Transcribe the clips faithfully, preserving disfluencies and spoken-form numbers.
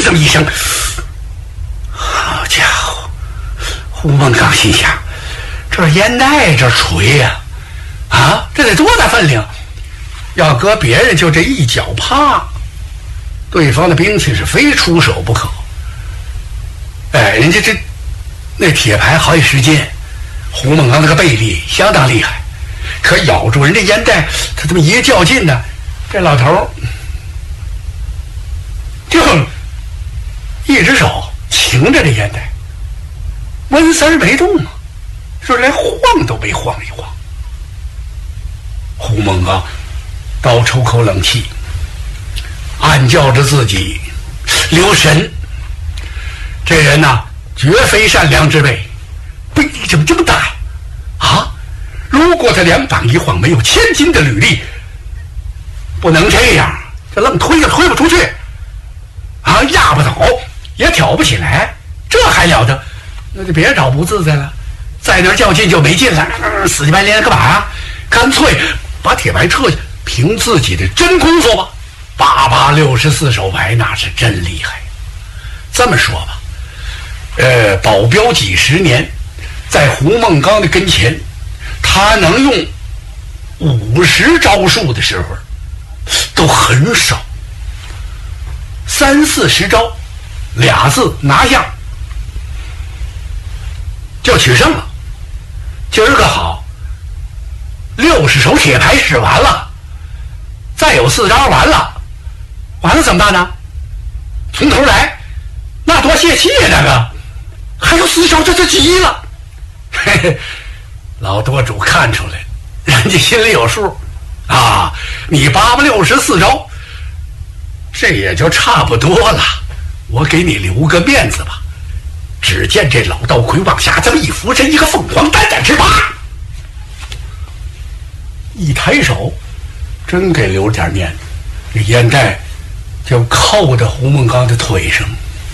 这么一声，好家伙！胡梦刚心想，这烟袋这锤呀、啊，啊，这得多大分量？要搁别人就这一脚啪，对方的兵器是非出手不可。哎，人家这那铁牌好几十斤，胡梦刚那个背力相当厉害，可咬住人家烟袋，他这么一较劲呢，这老头就一只手擎着这烟袋，温丝儿没动啊，说连晃都没晃一晃。胡梦刚倒抽口冷气，暗叫着自己留神，这人呐、啊，绝非善良之辈，背力怎么这么大啊？如果他两膀一晃没有千斤的履力，不能这样，这愣推也推不出去啊，压不倒也挑不起来，这还了得？那就别找不自在了，在那儿较劲就没劲了，呃、死乞白赖干嘛呀？干脆把铁牌撤下，凭自己的真功夫吧。八八六十四手牌那是真厉害。这么说吧，呃，保镖几十年，在胡梦刚的跟前，他能用五十招数的时候都很少，三四十招，俩字拿下就取胜了。今儿个好，六十手铁牌使完了，再有四招完了，完了怎么办呢？从头来，那多泄气呀！那个还有四招，这就急了。嘿嘿，老舵主看出来，人家心里有数啊。你八八六十四招，这也就差不多了。我给你留个面子吧。只见这老道魁往下这么一俯身，一个凤凰单展翅膀，一抬手，真给留点面子，这烟袋就扣在胡梦刚的腿上。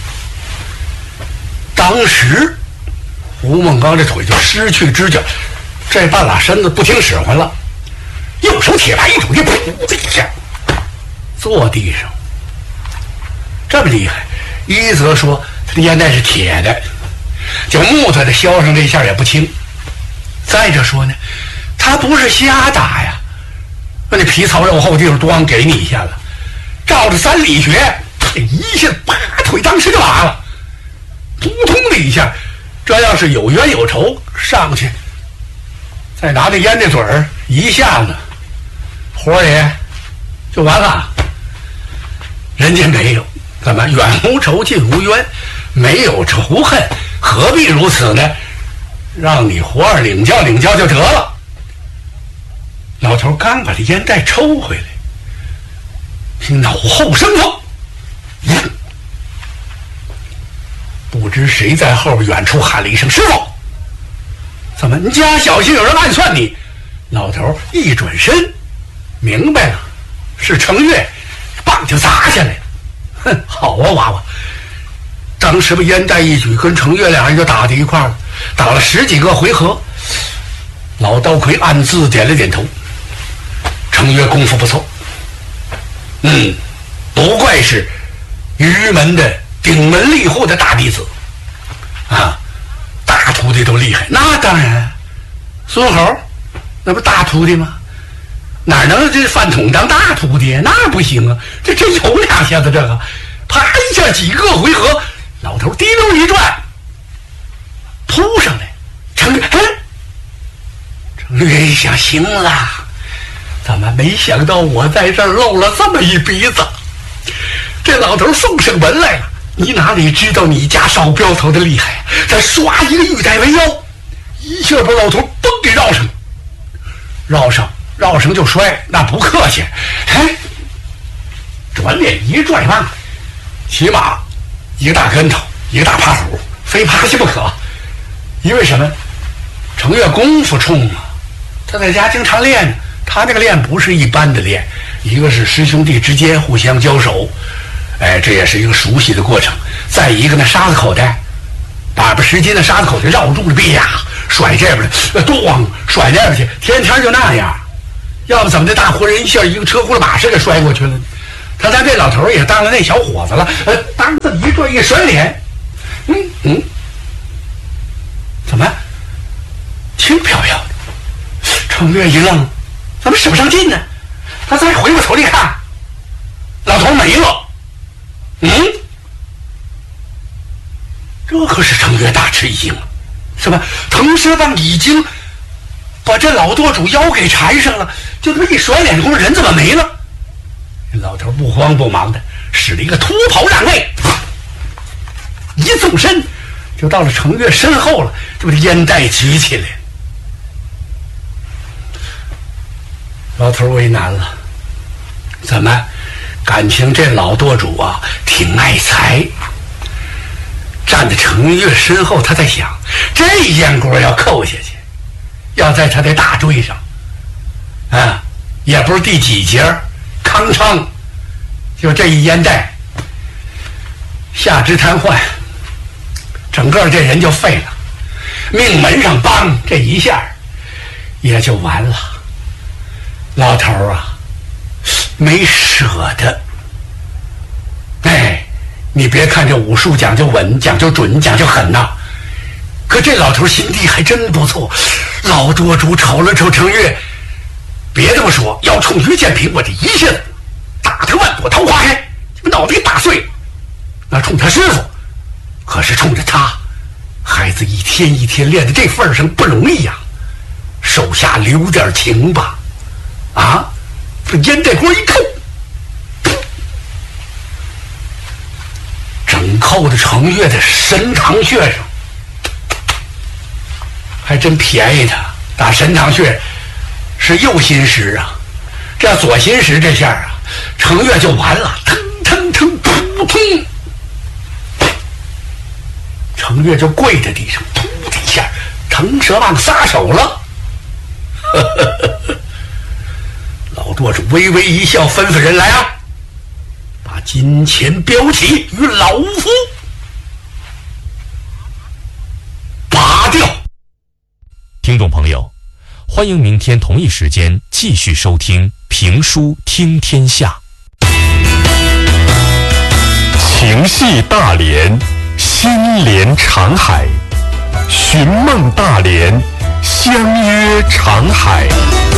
当时胡梦刚这腿就失去支架，这半拉身子不听使唤了，右手铁牌一拄地，噗的一下坐地上。这么厉害，一则说他的烟袋是铁的，就木头的削上这一下也不轻；再者说呢，他不是瞎打呀，那你皮糙肉厚地方咣给你一下子，照着三里穴，这一下啪腿当时就麻了，扑通的一下。这要是有冤有仇，上去再拿着烟那嘴儿一下子，活儿也就完了。人家没有，怎么远无仇近无冤，没有仇恨，何必如此呢？让你活儿领教领教就得了。老头刚把这烟袋抽回来，听脑后生风，嗯，不知谁在后边远处喊了一声：“师傅！”怎么你家小心有人暗算你？老头一转身，明白了，是程越，棒就砸下来了。哼，好啊，娃娃！当时把烟袋一举，跟程越两人就打在一块了，打了十几个回合。老刀魁暗自点了点头，程越功夫不错，嗯，不怪是于门的顶门立户的大弟子啊，大徒弟都厉害。那当然，孙猴那不大徒弟吗？哪能这饭桶当大徒弟？那不行啊！这真有两下子，这个啪一下几个回合，老头滴溜一转，扑上来。程略，嗯，程略一想，行了，怎么没想到我在这儿露了这么一鼻子？这老头送上门来了，你哪里知道你家少镖头的厉害？他刷一个玉带为腰，一下把老头嘣给绕上，绕上。绕绳就摔，那不客气。哎，转脸一拽棒，起码一个大跟头，一个大趴虎，非趴下不可。因为什么？程越功夫冲啊，他在家经常练，他那个练不是一般的练，一个是师兄弟之间互相交手，哎，这也是一个熟悉的过程。再一个呢，沙子口袋，把把十斤的沙子口袋绕住了，啪甩这边的，咣甩那边去，天天就那样。要不怎么这大活人一下一个车轱辘马似给摔过去了？他家这老头也当了那小伙子了，呃，当这么一这一甩脸，嗯嗯，怎么轻飘飘的？程月一愣，怎么使不上劲呢？他再回过头一看，老头没了。嗯，这可是程月大吃一惊啊！什么？滕蛇棒已经把这老舵主腰给缠上了，就这么一甩脸功夫，人怎么没了？老头不慌不忙的使了一个脱袍让位，一纵身就到了程月身后了，就把烟袋举起来。老头为难了，怎么？感情这老舵主啊挺爱财，站在程月身后，他在想，这烟锅要扣下去，要在他的大椎上啊，也不是第几节，康昌就这一烟袋，下肢瘫痪，整个这人就废了，命门上梆这一下也就完了。老头啊没舍得。哎，你别看这武术讲究稳，讲究准，讲究狠呐，可这老头心地还真不错。老舵主瞅了瞅程月，别这么说，要冲于建平，我这一下子打他万朵桃花开，把脑袋给打碎了。那冲他师傅，可是冲着他，孩子一天一天练到这份上不容易呀、啊，手下留点情吧。啊，这烟袋锅一扣，整扣的程月的神堂穴上，还真便宜他。打神堂穴是右心石啊，这要左心石这下啊，程月就完了，腾腾腾，扑通，程月就跪在地上，噗的一下，腾蛇棒撒手了。呵呵呵呵，老舵主微微一笑，吩咐人来啊，把金钱标旗与老夫拔掉。 听众朋友，欢迎明天同一时间继续收听评书听天下。 情系大连，心连长海，寻梦大连，相约长海。